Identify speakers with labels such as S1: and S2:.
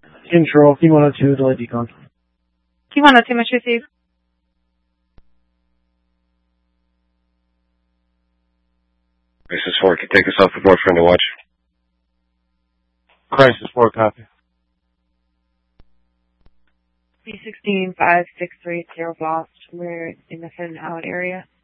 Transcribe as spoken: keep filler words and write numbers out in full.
S1: Control, Key one oh two, delay decon.
S2: Key one oh two, mission received.
S3: Crisis four, can take us off the board for watch.
S1: Crisis four, copy.
S2: B sixteen five six three zero lost. We're in the Finn Out area.